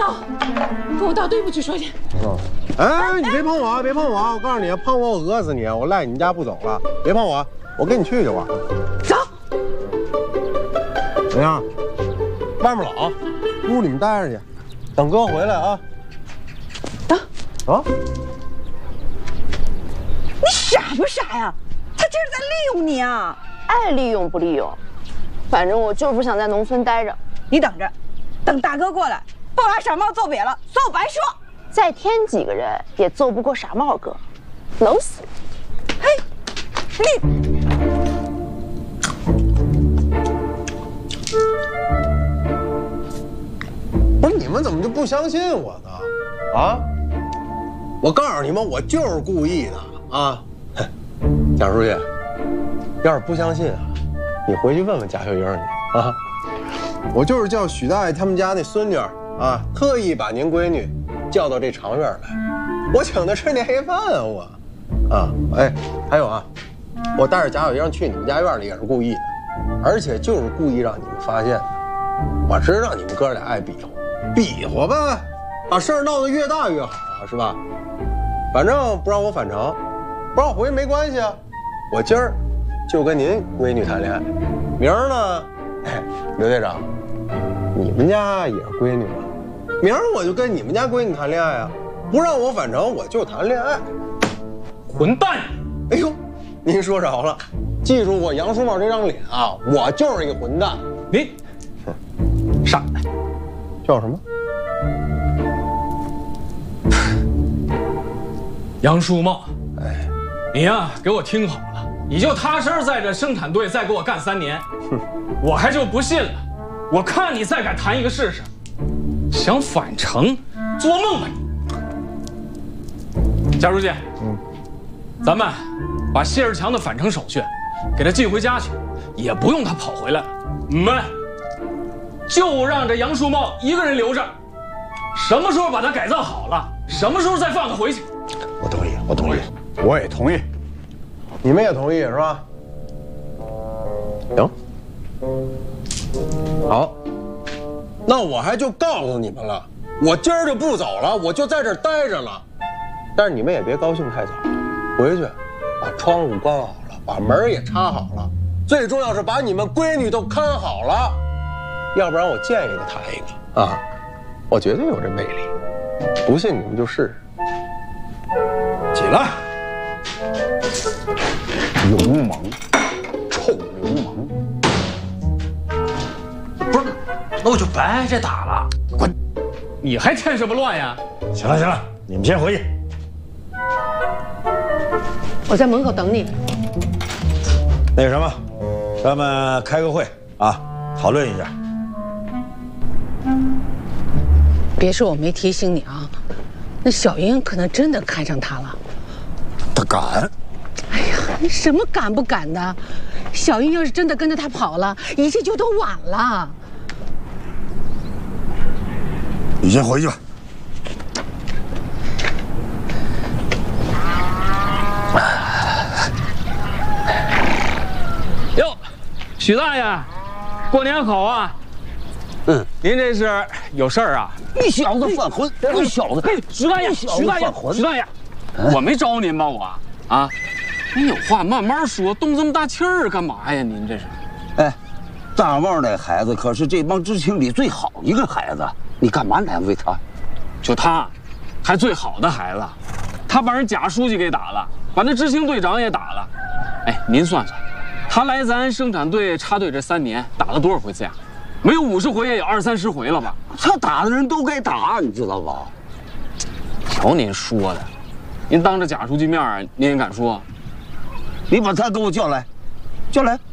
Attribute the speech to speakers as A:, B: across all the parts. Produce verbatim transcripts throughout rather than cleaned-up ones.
A: 走，跟我到队部去说去。
B: 啊！哎，你别碰我啊！别碰我啊！我告诉你，碰我我讹死你！我赖你们家不走了，别碰我，我跟你去就完了。
A: 走。
B: 怎么样？外面冷，屋里面待着去，等哥回来啊。
A: 等。
B: 啊！
A: 你傻不傻呀？他这是在利用你啊！
C: 爱利用不利用，反正我就是不想在农村待着。
A: 你等着，等大哥过来，不把傻帽揍瘪了，算我白说。
C: 再添几个人也揍不过傻帽哥，能死？
A: 嘿，你。
B: 不是你们怎么就不相信我呢？啊！我告诉你们，我就是故意的啊！蒋书记，要是不相信啊，你回去问问贾秀英去啊！我就是叫许大爷他们家那孙女啊，特意把您闺女叫到这长院来，我请她吃年夜饭啊！我啊，哎，还有啊，我带着贾小英去你们家院里也是故意的，而且就是故意让你们发现的。我知道你们哥俩爱比划，比划呗，把事儿闹得越大越好啊，是吧？反正不让我返程，不让我回去没关系啊。我今儿就跟您闺女谈恋爱，明儿呢，哎，刘队长，你们家也是闺女吗？明儿我就跟你们家闺女谈恋爱啊！不让我返程，我就谈恋爱。
D: 混蛋！
B: 哎呦，您说着了，记住我杨书帽这张脸啊，我就是一个混蛋。
D: 你上来，
B: 叫什么？
D: 杨书帽。
B: 哎，
D: 你呀、啊，给我听好了，你就踏实在这生产队再给我干三年，我还就不信了。我看你再敢谈一个试试，想返程，做梦吧你！贾书记，嗯，咱们把谢日强的返程手续给他寄回家去，也不用他跑回来了。们，就让这杨书帽一个人留着，什么时候把他改造好了，什么时候再放他回去。
E: 我同意，我同意，我也同意。
B: 你们也同意是吧？行，好，那我还就告诉你们了，我今儿就不走了，我就在这儿待着了。但是你们也别高兴太早，回去把窗户关好了，把门也插好了，最重要是把你们闺女都看好了，要不然我见一个谈一个啊，我绝对有这魅力，不信你们就试试。
E: 起来！流氓，臭流氓！
D: 不是，那我就白这打了。滚！你还添什么乱呀？
E: 行了行了，你们先回去。
A: 我在门口等你。
E: 那个什么，咱们开个会啊，讨论一下。
A: 别说我没提醒你啊，那小英可能真的看上他了。
E: 他敢？
A: 哎呀，你什么敢不敢的？小英要是真的跟着他跑了，一切就都晚了。
E: 你先回去吧。
D: 哟，许大爷，过年好啊！
E: 嗯，
D: 您这是有事儿啊？
E: 你小子犯浑！你小子！
D: 许大爷，许大爷，许大爷，我没招您吧我啊？您有话慢慢说，动这么大气儿干嘛呀？您这是？
F: 哎，大旺那孩子可是这帮知青里最好一个孩子，你干嘛难为他？
D: 就他，还最好的孩子，他把人贾书记给打了，把那知青队长也打了。哎，您算算，他来咱生产队插队这三年，打了多少回刺呀？没有五十回也有二三十回了吧？
F: 他打的人都该打，你知道吧？
D: 瞧您说的，您当着贾书记面，您也敢说？
F: 你把他给我叫来，叫来。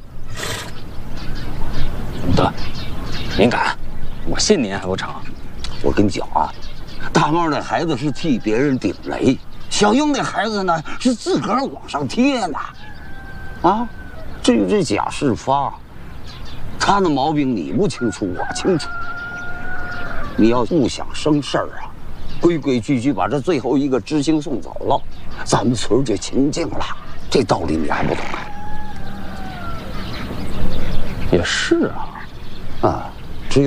D: 得，您敢，我信您还不成？
F: 我跟你讲啊，大旺那孩子是替别人顶雷，小英那孩子呢是自个儿往上贴呢。啊，至于这贾世发，他那毛病你不清楚，我清楚。你要不想生事儿啊，规规矩矩把这最后一个知青送走了，咱们村就清静了。这道理你还不懂啊？
D: 也是啊。